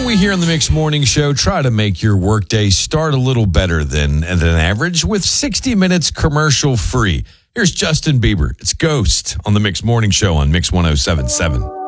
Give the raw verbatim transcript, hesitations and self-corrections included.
And we here on the Mix Morning Show try to make your workday start a little better than, than average with sixty minutes commercial free. Here's Justin Bieber. It's Ghost on the Mix Morning Show on Mix one oh seven point seven.